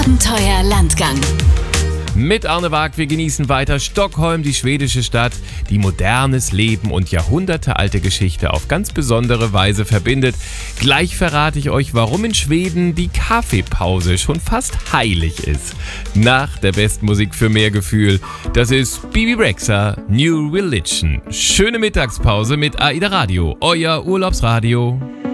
Abenteuer Landgang. Mit Arne Waag, wir genießen weiter Stockholm, die schwedische Stadt, die modernes Leben und jahrhundertealte Geschichte auf ganz besondere Weise verbindet. Gleich verrate ich euch, warum in Schweden die Kaffeepause schon fast heilig ist. Nach der besten Musik für mehr Gefühl, das ist Bibi Rexha, New Religion. Schöne Mittagspause mit AIDA Radio, euer Urlaubsradio.